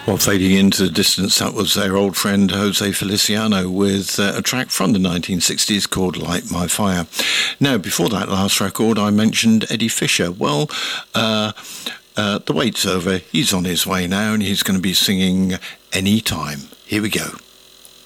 Well, fading into the distance, that was their old friend Jose Feliciano with a track from the 1960s called Light My Fire. Now, before that last record, I mentioned Eddie Fisher. Well, the wait's over. He's on his way now, and he's going to be singing Anytime. Here we go.